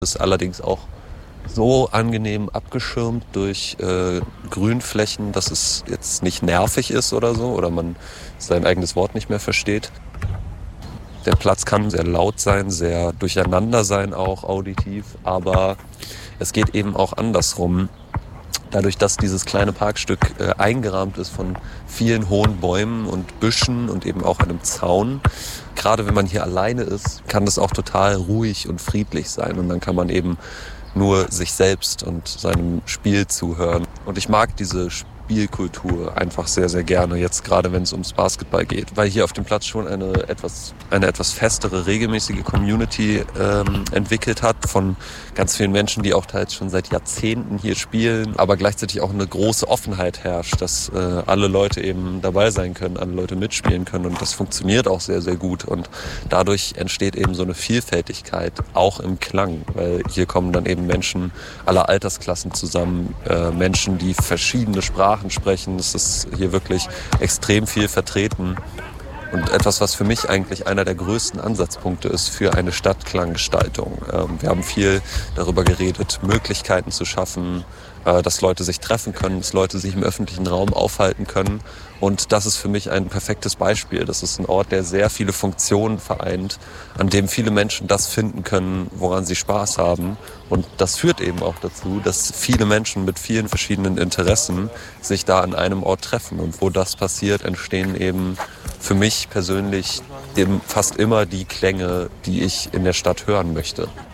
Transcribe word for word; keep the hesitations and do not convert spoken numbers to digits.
Ist allerdings auch so angenehm abgeschirmt durch äh, Grünflächen, dass es jetzt nicht nervig ist oder so oder man sein eigenes Wort nicht mehr versteht. Der Platz kann sehr laut sein, sehr durcheinander sein, auch auditiv, aber es geht eben auch andersrum. Dadurch, dass dieses kleine Parkstück äh, eingerahmt ist von vielen hohen Bäumen und Büschen und eben auch einem Zaun, gerade wenn man hier alleine ist, kann das auch total ruhig und friedlich sein. Und dann kann man eben nur sich selbst und seinem Spiel zuhören. Und ich mag diese Spielkultur einfach sehr, sehr gerne, jetzt gerade wenn es ums Basketball geht, weil hier auf dem Platz schon eine etwas, eine etwas festere, regelmäßige Community ähm, entwickelt hat von ganz vielen Menschen, die auch teils schon seit Jahrzehnten hier spielen, aber gleichzeitig auch eine große Offenheit herrscht, dass äh, alle Leute eben dabei sein können, alle Leute mitspielen können und das funktioniert auch sehr, sehr gut und dadurch entsteht eben so eine Vielfältigkeit, auch im Klang, weil hier kommen dann eben Menschen aller Altersklassen zusammen, äh, Menschen, die verschiedene Sprachen sprechen. Es ist hier wirklich extrem viel vertreten. Und etwas, was für mich eigentlich einer der größten Ansatzpunkte ist für eine Stadtklanggestaltung. Wir haben viel darüber geredet, Möglichkeiten zu schaffen, dass Leute sich treffen können, dass Leute sich im öffentlichen Raum aufhalten können. Und das ist für mich ein perfektes Beispiel. Das ist ein Ort, der sehr viele Funktionen vereint, an dem viele Menschen das finden können, woran sie Spaß haben. Und das führt eben auch dazu, dass viele Menschen mit vielen verschiedenen Interessen sich da an einem Ort treffen. Und wo das passiert, entstehen eben für mich persönlich eben fast immer die Klänge, die ich in der Stadt hören möchte.